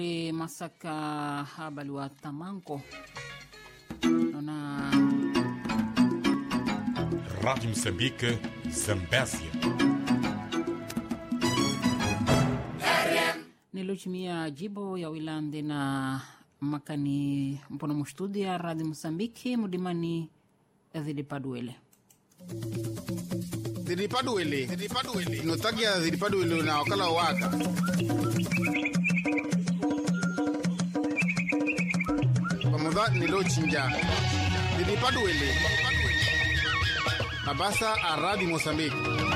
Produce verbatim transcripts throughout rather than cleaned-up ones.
Masaka habari wa Tamanko na Rádio Moçambique, Zambésia. Niluchimia jibo ya wilande na makani mpono mstudio ya Rádio Moçambique mudimani Zidi Paduele. Zidi Paduele, Zidi Paduele. Notakia Zidi Paduele na wakala waka. Pamoja nilochinja. Zidi Paduele. Mabasa a Rádio Moçambique.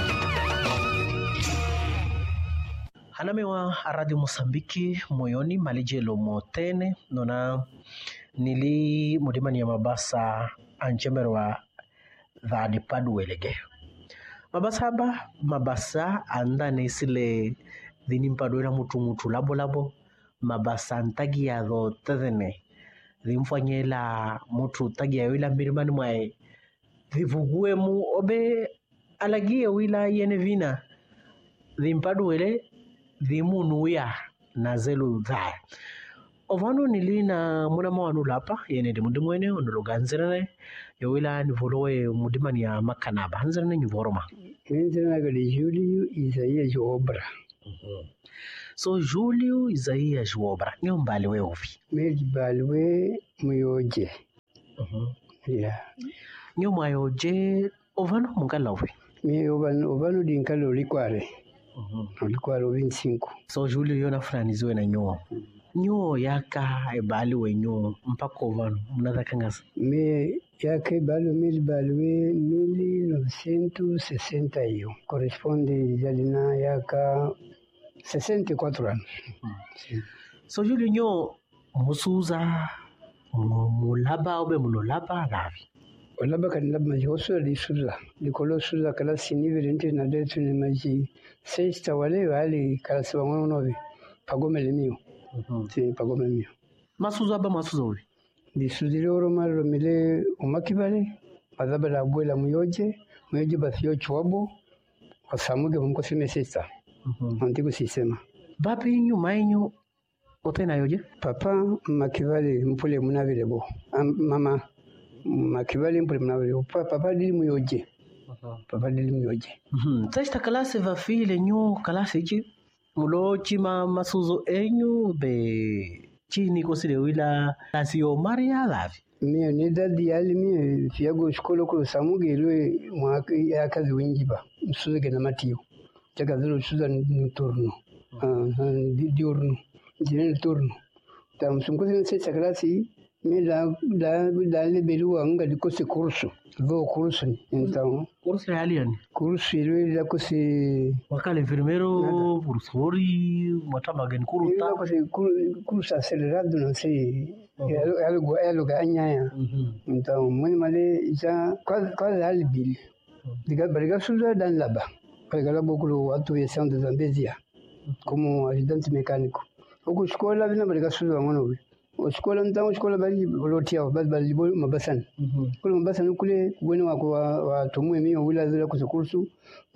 Hanamewa a Rádio Moçambique moyoni malijelo motene nona nili mudimani ya mabasa anchemerwa Zidi Paduele ge. Mabasa haba mabasa anda nesile dhini mpaduela mutu mutu labo labo mabasa antagi ya dho tadhene dhimfanyela mutu tagi ya wila mirimani mwae dhivugue mu obe alagie wila yene vina dhimpaduele dhimunuya na zelu dhaya ovano nilina muna mawanu lapa yene di mudimwene onuluganzirane ya wila nivolowe mudimani ya makanaba hanzirane nivoroma Nzirane gali Julio Isaia Jobra. So Julio Isaia Jobra nyo mbaliwe uvi Meji baliwe muyoje. Yeah. Nyo mayoje ovano mungala uvi Mi ovano ovano dinkalo likware. Likware ovin cinco. So Julio yona franiziwe na nyo nyo yaka ebaliwe nyo mpako ovano mnadha kangasa Me yake balo mil balwe mil novecientos sesenta y uno. Corresponde jalina yaka sesenta y cuatro anos. Sí. So Julio nyo musuza mulaba obe mulolaba lavi Olaba kan lab maji hoso di suza di kolo suza kala sinivere nte na detu ni maji sexta wale wale kala siwangono novi pagomele mio. Si pagomele mio. Masuza ba masuza obi Di suzile oro maro mile umakibale madaba la abuela muyoje muyoje basio chwabo wasamuge mkosime sexta. Antigo sistema. Bapi inyu mainyu otena yoje Papa makibale mpule munavile bo. Am, mama makibale mpule munavile bo. Papa dili muyoje. Papa dili muyoje. Mhm. Testa kalase va file nyu kalase ji mulo chima masuzo enyu be chini kosile wila asio Maria lavi Mio ni dadi yali mio fiyago shkolo kulo samuge ilwe mwaka ya kazi winjiba msuze gena matiyo chaka zilo suza ni turno di diurno jine turno ta msunguzi nse chakrasi mi la la la le beluwa nga di kosi kursu vo kursu ni então kursu hali yani kursu ilwe la kosi wakale enfermero professori matama gen kuruta la kosi kursu acelerado não sei algo algo anyaya então mani male já quase quase albil diga briga suza dan laba briga laba kulo watu ya sound de Zambezia como ajudante mecânico huko shkola vina briga suza ngono o shkola ntango shkola bali lotia bali bali mabasan kulo mabasan kule kubweni wako wa tumwe mio wila zile kusukursu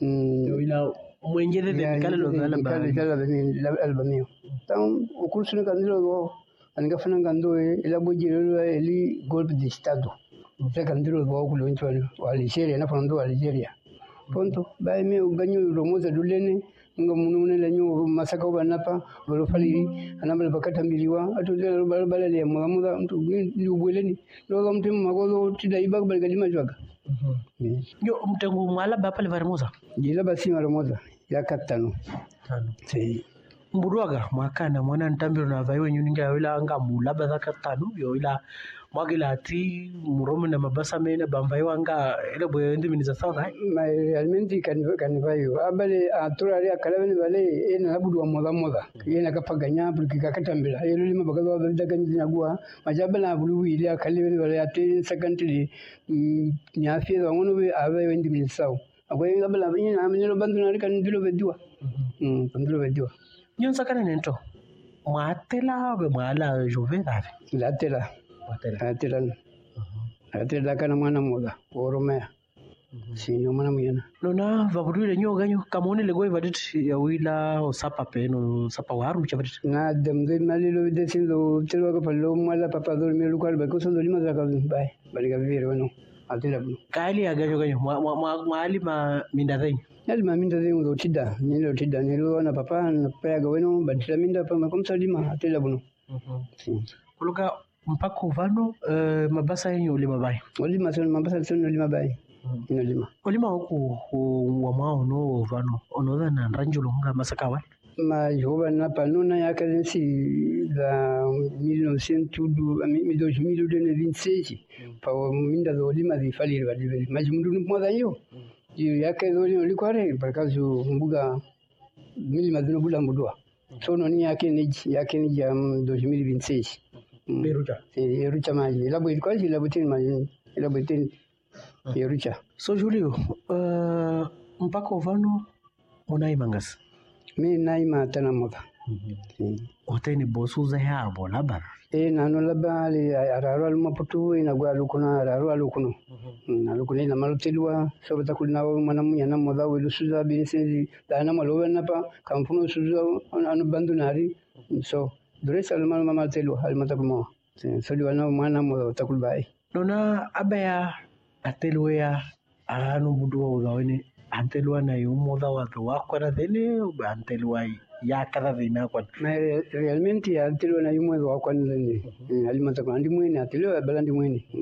wila mwenjele de kale lo dala kale dala albamio então o curso no candido anigafana ngando ila bojelo eli golpe de estado ya candido bo kulo nchwani wa Algeria na fondo wa Algeria ponto bai me ganyo romoza dulene nga munune lanyo masaka banapa balo faliri anambala bakata miliwa atudela balo balale muamuda mtu ni ubweleni lo mtu magozo tidaiba bali galima jwaga yo mtengu mwala bapa le varmoza jila basi maramoza ya katano tano sei mburuaga mwakana mwana ntambiro na vaiwe nyuninga wila anga mulaba za katano yo ila mwagila ati muromu na mabasa mena bamvaiwa anga ile bwe ndi miniza sawa ma realmente kan kan vayo abale aturari akalabeni bale ena labudu wa moda moda yena kapaganya bulki kakatambira yelo lima bagaza babida ganyi gwa majabala bulu ile akalebeni bale ati secondary nyafi za ngono be abaye ndi miniza sawa agwe ngabala yena amnyelo bandu na kan ndilo bedwa mm ndilo bedwa nyonsa kana nento mwatela be mwala jove davi latela latela latela kana mwana moda oromea si no mana muyana Nona vabuduile nyo ganyo kamone le goi vadit ya wila o sapa peno sapa waru chavrit. na demde malilo de sindo telo ko pallo mala papa dormir lugar ba ko sondo lima zaka bai bali ga vivere wano atela bu Kaili ya ganyo ganyo maali ma mindadai. yali maminda zingu do tida nilo tida nilo na papa na paya ga wano badila minda pa makomsa lima atela bu Kuluka mpaka uvano uh, mabasa yenye ulima bai. Olima sio mabasa sio lima bai. Ino lima. Ulima huku wa mwao no uvano onodha na ranjulo nga masakawa. Ma jova na panona ya kalensi da mille neuf cents tudo mi dois mil e vinte e seis pa minda do lima di falire va di mas mundu no moda yo. Di ya ke do li kware por caso mbuga mili madino bula mbudwa. Sono ni yake ni yake ni ya dois mil e vinte e seis. Berucha. Eh, Erucha maji. Labo ilikuwa si labo tini maji. Labo tini. Erucha. So Julio, uh, mpaka uvano unai mangas. Mi naima tana moda. Oteni bosu za habo labar. Eh, nano laba li araru alumaputu inagwa lukuna araru alukuno. Na lukuna ina malutilwa sobata kulina manamu yana moda welu suza binsenzi dana malowe napa kamfuno suza anu bandu nari. So Dures alma mama telu almata mo. Soli wana mwana mo takulbai. Nona abaya atelwea anu budua udawene antelwa na yumoda watu wakwana dele antelwa ya kada dina kwa. Ma realmente antelwa na yumo wakwana dele. Alimata kwa andi mwene atelwa balandi mwene.